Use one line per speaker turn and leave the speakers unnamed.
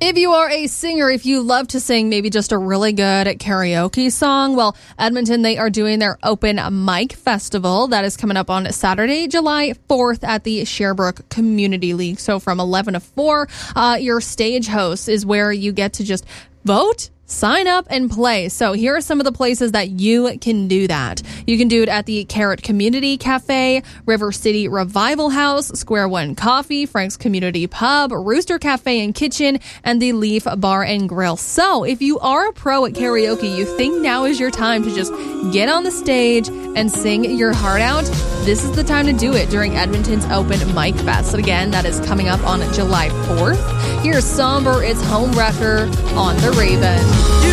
If you are a singer, if you love to sing maybe just a really good karaoke song, well, Edmonton, they are doing their open mic festival. That is coming up on Saturday, July 4th at the Sherbrooke Community League. So from 11 to 4, your stage host is where you get to just vote, sign up, and play. So here are some of the places that you can do that. You can do it at the Carrot Community Cafe, River City Revival House, Square One Coffee, Frank's Community Pub, Rooster Cafe and Kitchen, and the Leaf Bar and Grill. So if you are a pro at karaoke, you think now is your time to just get on the stage and sing your heart out, this is the time to do it during Edmonton's Open Mic Fest. And again, that is coming up on July 4th. Here's Somber, it's Home Wrecker on The Raven.